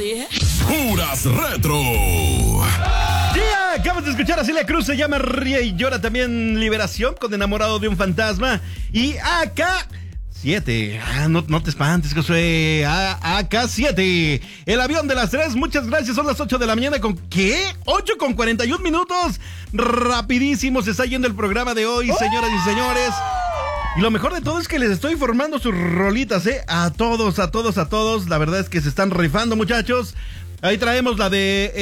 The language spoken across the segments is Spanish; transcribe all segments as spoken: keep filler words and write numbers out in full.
Puras Retro. Yeah, acabas de escuchar a Celia Cruz, se llama Ríe y Llora, también Liberación con Enamorado de un Fantasma. Y A K siete, ah, no, no te espantes, Josué. A K siete, el avión de las tres, muchas gracias, son las ocho de la mañana con... ¿Qué? ocho con cuarenta y un minutos. Rapidísimo se está yendo el programa de hoy, señoras y señores. Y lo mejor de todo es que les estoy formando sus rolitas, ¿eh? A todos, a todos, a todos. La verdad es que se están rifando, muchachos. Ahí traemos la de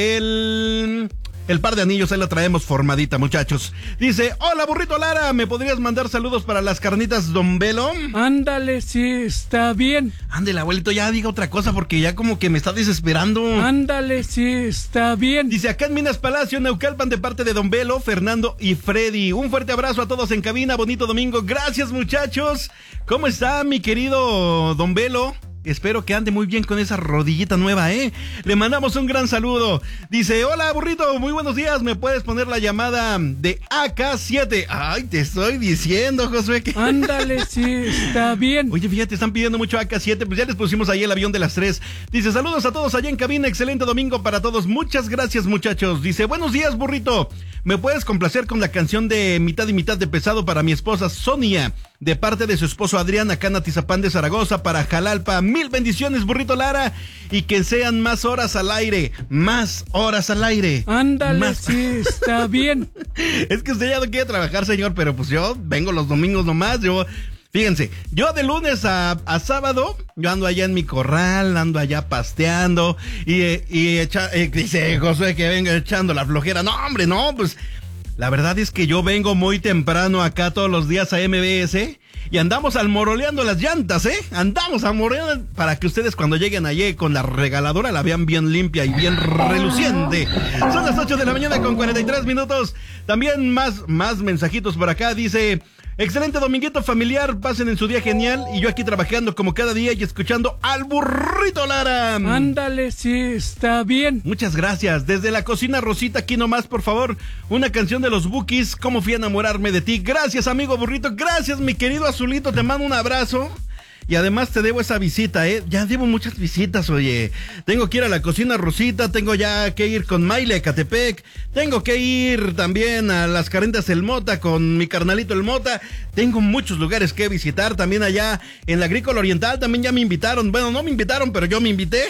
el... El par de anillos, ahí la traemos formadita, muchachos. Dice, hola, burrito Lara, ¿me podrías mandar saludos para las carnitas Don Velo? Ándale, sí, está bien. Ándale, abuelito, ya diga otra cosa porque ya como que me está desesperando. Ándale, sí, está bien. Dice, acá en Minas Palacio, Neucalpan, de parte de Don Velo, Fernando y Freddy. Un fuerte abrazo a todos en cabina, bonito domingo. Gracias, muchachos. ¿Cómo está mi querido Don Velo? Espero que ande muy bien con esa rodillita nueva, ¿eh? Le mandamos un gran saludo. Dice, hola, burrito, muy buenos días. ¿Me puedes poner la llamada de A K siete? Ay, te estoy diciendo, Josué, que... Ándale, sí, está bien. Oye, fíjate, están pidiendo mucho A K siete, pues ya les pusimos ahí el avión de las tres. Dice, saludos a todos allá en cabina, excelente domingo para todos. Muchas gracias, muchachos. Dice, buenos días, burrito. ¿Me puedes complacer con la canción de Mitad y Mitad de Pesado para mi esposa Sonia, de parte de su esposo Adrián, acá en Atizapán de Zaragoza, para Jalalpa? Mil bendiciones, burrito Lara, y que sean más horas al aire, más horas al aire. Ándale, más... sí, está bien. Es que usted ya no quiere trabajar, señor, pero pues yo vengo los domingos nomás, yo... Fíjense, yo de lunes a, a sábado, yo ando allá en mi corral, ando allá pasteando, y, y echa, eh, dice Josué que venga echando la flojera. No, hombre, no, pues la verdad es que yo vengo muy temprano acá todos los días a M B S y andamos almoroleando las llantas, ¿eh? Andamos almoroleando para que ustedes cuando lleguen allí con la regaladora la vean bien limpia y bien reluciente. Son las ocho de la mañana con cuarenta y tres minutos. También más, más mensajitos por acá, dice... Excelente dominguito familiar, pasen en su día genial y yo aquí trabajando como cada día y escuchando al burrito Lara. Ándale, sí, está bien. Muchas gracias. Desde la cocina Rosita, aquí nomás, por favor, una canción de los Bukis, ¿Cómo fui a enamorarme de ti? Gracias, amigo burrito, gracias, mi querido Azulito, te mando un abrazo. Y además te debo esa visita, ¿eh? Ya debo muchas visitas, oye. Tengo que ir a la cocina Rosita, tengo ya que ir con Maile a Catepec, tengo que ir también a las Carnitas El Mota con mi carnalito El Mota. Tengo muchos lugares que visitar, también allá en la Agrícola Oriental, también ya me invitaron. Bueno, no me invitaron, pero yo me invité.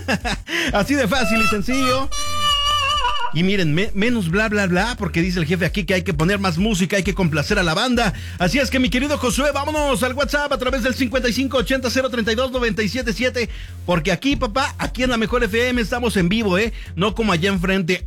Así de fácil y sencillo. Y miren, me, menos bla bla bla, porque dice el jefe aquí que hay que poner más música, hay que complacer a la banda. Así es que mi querido Josué, vámonos al WhatsApp a través del cincuenta y cinco ochenta cero treinta y dos noventa y siete siete, porque aquí, papá, aquí en la Mejor F M estamos en vivo, ¿eh? No como allá enfrente.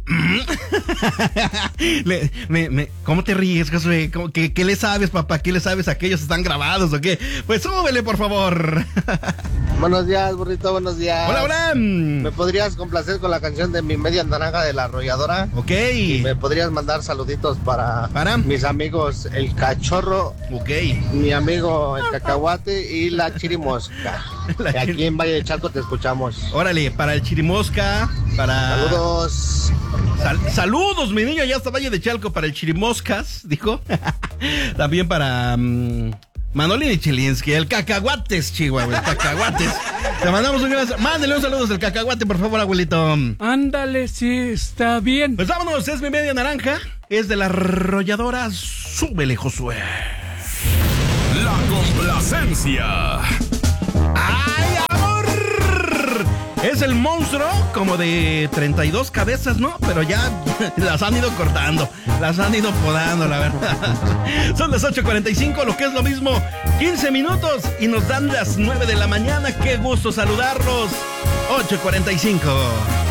le, me, me, ¿Cómo te ríes, Josué? ¿Qué, ¿Qué le sabes, papá? ¿Qué le sabes a que ellos están grabados o qué? Pues súbele, por favor. Buenos días, burrito, buenos días. Hola, hola. ¿Me podrías complacer con la canción de Mi Media Naranja de la Arrolladora? Ok. Y me podrías mandar saluditos para, para mis amigos El Cachorro, ok, mi amigo El Cacahuate y la Chirimosca. La chir... Aquí en Valle de Chalco te escuchamos. Órale, para el Chirimosca, para... Saludos. Sal saludos, mi niño, ya hasta Valle de Chalco, para el Chirimoscas, dijo. También para... Um... Manolín y Chilinsky, el Cacahuates, Chihuahua, el Cacahuates. Te mandamos un gran... Mándale un saludo al Cacahuate, por favor, abuelito. Ándale, sí, está bien. Pues vámonos, es Mi Media Naranja, es de la Arrolladora. Súbele, Josué. La complacencia. ¡Ay, amor! Es el monstruo como de treinta y dos cabezas, ¿no? Pero ya las han ido cortando, las han ido podando, la verdad. Son las ocho cuarenta y cinco, lo que es lo mismo, quince minutos y nos dan las nueve de la mañana. ¡Qué gusto saludarlos! ocho cuarenta y cinco.